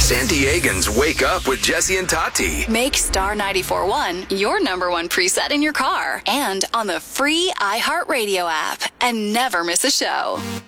San Diegans wake up with Jesse and Tati. Make Star 94.1 your number one preset in your car and on the free iHeartRadio app. And never miss a show.